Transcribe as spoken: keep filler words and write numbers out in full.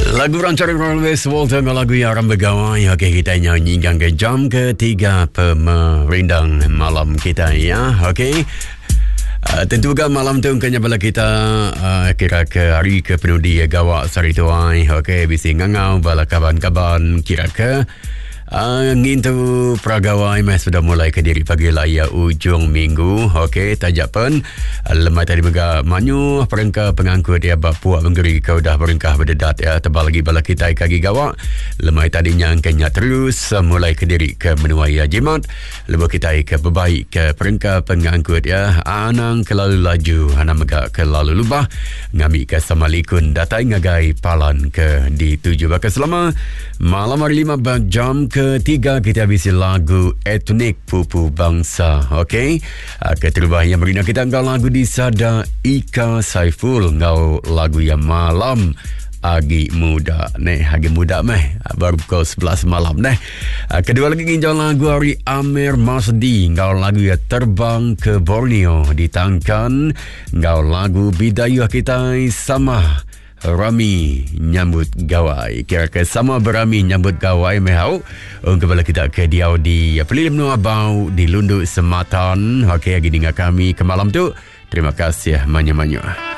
Lagu rancangan Rolls Walter dengan lagu yang orang bergawai. Okey, kita nyanyikan ke jam ketiga pemerindang malam kita ya. Okey. Uh, tentu kan malam tu kena bala kita uh, kira ke hari ke penuh dia gawak sari tuai. Okey, bisi ngangau bala kaban-kaban kira ke Uh, ngintu peragawai mas sudah mulai ke diri pagi laya ujung minggu. Okey, tajak pun uh, lemai tadi mega manyu perengka pengangkut dia bapuak menggeri kau dah berengkah berdedat ya tebal lagi bala kita kagi gawak lemai tadinya kenya terus uh, mulai ke diri ke menuai jimat lebu kita ke berbaik ke perengka pengangkut ya anang kelalu laju anang mega kelalu lubah ngami ke samalikun datai ngagai palan ke dituju bakal selama malam hari lima jam ke Ketiga kita habisi lagu etnik Pupu Bangsa. Okey, uh, keterubah yang berina kita ngau lagu di Sada Ika Saiful ngau lagu yang malam Agi muda neh, agi muda meh baru pukul sebelas malam neh. Uh, kedua lagi nginjau lagu Ari Amir Masdi ngau lagu ya terbang ke Borneo ditangkan ngau lagu bidayah kita sama Rami nyambut gawai. Kira ke sama berami nyambut gawai mehau. Oh, kembali kita ke diau di Pelilih Menua Bau di Lunduk Sematan. Okey, lagi dengan kami ke malam tu. Terima kasih banyak-banyak.